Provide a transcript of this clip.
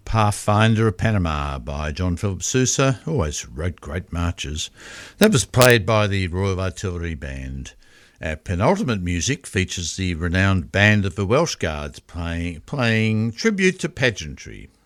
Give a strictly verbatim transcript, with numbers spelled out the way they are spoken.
Pathfinder of Panama by John Philip Sousa, always wrote great marches. That was played by the Royal Artillery Band. Our penultimate music features the renowned Band of the Welsh Guards playing, playing tribute to pageantry.